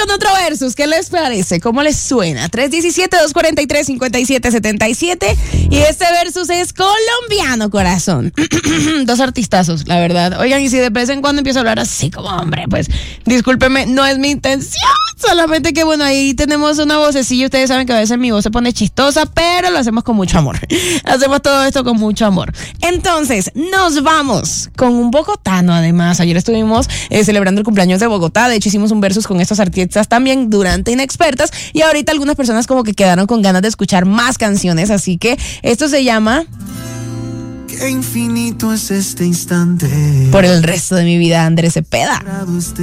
con otro versus. ¿Qué les parece? ¿Cómo les suena? 317-243-5777. Y este versus es colombiano, corazón. Dos artistazos, la verdad. Oigan, y si de vez en cuando empiezo a hablar así como hombre, pues discúlpenme, no es mi intención. Solamente que bueno, ahí tenemos una vocecilla. Ustedes saben que a veces mi voz se pone chistosa, pero lo hacemos con mucho amor. Hacemos todo esto con mucho amor. Entonces, nos vamos con un bogotano, además. Ayer estuvimos celebrando el cumpleaños de Bogotá. De hecho, hicimos un versus con estos artistas también durante Inexpertas. Y ahorita algunas personas como que quedaron con ganas de escuchar más canciones. Así que esto se llama... Qué infinito es este instante. Por el resto de mi vida, Andrés Cepeda.